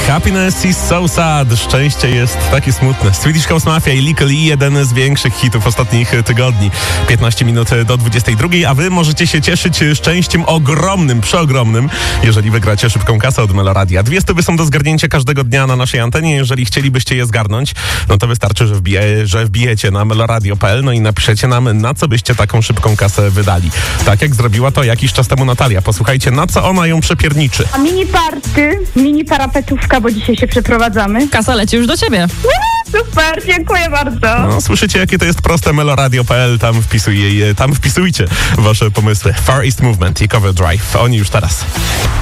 Happiness is so sad. Szczęście jest takie smutne. Swedish House Mafia i Lykke Li, jeden z większych hitów ostatnich tygodni. 15 minut do 22, a wy możecie się cieszyć szczęściem ogromnym, przeogromnym, jeżeli wygracie szybką kasę od Meloradia. 2 stówy są do zgarnięcia każdego dnia na naszej antenie. Jeżeli chcielibyście je zgarnąć, no to wystarczy, że wbijecie na meloradio.pl, no i napiszecie nam, na co byście taką szybką kasę wydali. Tak jak zrobiła to jakiś czas temu Natalia. Posłuchajcie, na co ona ją przepierniczy. A mini party, mini parapetówka, bo dzisiaj się przeprowadzamy. Kasa leci już do ciebie. Super, dziękuję bardzo. No, słyszycie, jakie to jest proste, meloradio.pl, tam wpisujcie wasze pomysły. Far East Movement i Cover Drive. Oni już teraz.